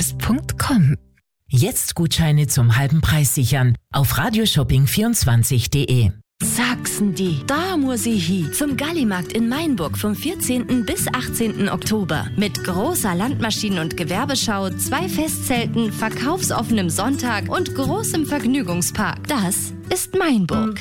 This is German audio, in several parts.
Radioservice.com. Jetzt Gutscheine zum halben Preis sichern auf Radioshopping24.de. Sachsen die, da muss ich hin. Zum Gallimarkt in Mainburg vom 14. bis 18. Oktober. Mit großer Landmaschinen- und Gewerbeschau, 2 Festzelten, verkaufsoffenem Sonntag und großem Vergnügungspark. Das ist Mainburg.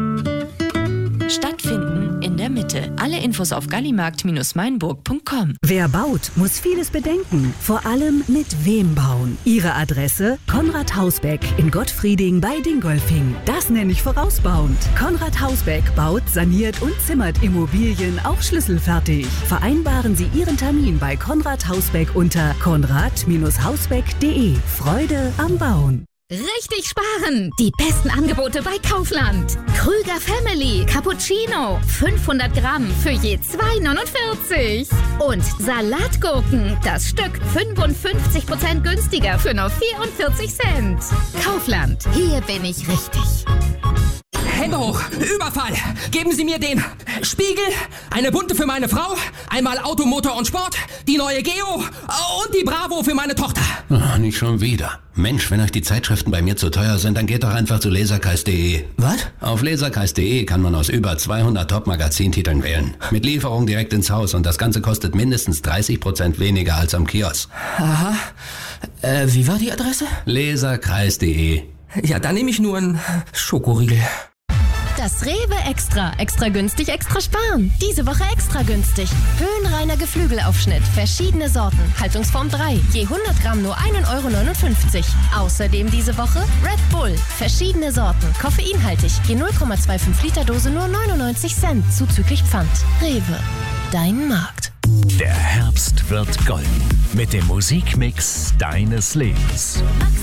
Stattfinden in der Mitte. Alle Infos auf gallimarkt-mainburg.com. Wer baut, muss vieles bedenken. Vor allem mit wem bauen. Ihre Adresse? Konrad Hausbeck in Gottfrieding bei Dingolfing. Das nenne ich vorausbauend. Konrad Hausbeck baut, saniert und zimmert Immobilien auch schlüsselfertig. Vereinbaren Sie Ihren Termin bei Konrad Hausbeck unter konrad-hausbeck.de. Freude am Bauen. Richtig sparen! Die besten Angebote bei Kaufland. Krüger Family Cappuccino 500 Gramm für je 2,49. Und Salatgurken, das Stück 55% günstiger für nur 44 Cent. Kaufland, hier bin ich richtig. Hände hoch! Überfall! Geben Sie mir den Spiegel, eine bunte für meine Frau, einmal Auto, Motor und Sport, die neue Geo und die Bravo für meine Tochter. Ach, nicht schon wieder. Mensch, wenn euch die Zeitschriften bei mir zu teuer sind, dann geht doch einfach zu laserkreis.de. Was? Auf laserkreis.de kann man aus über 200 Top-Magazintiteln wählen. Mit Lieferung direkt ins Haus und das Ganze kostet mindestens 30% weniger als am Kiosk. Aha. Wie war die Adresse? laserkreis.de. Ja, dann nehme ich nur einen Schokoriegel. Das Rewe Extra. Extra günstig, extra sparen. Diese Woche extra günstig. Höhenreiner Geflügelaufschnitt. Verschiedene Sorten. Haltungsform 3. Je 100 Gramm nur 1,59 €. Außerdem diese Woche Red Bull. Verschiedene Sorten. Koffeinhaltig. Je 0,25 Liter Dose nur 99 Cent. Zuzüglich Pfand. Rewe. Dein Markt. Der Herbst wird golden. Mit dem Musikmix deines Lebens.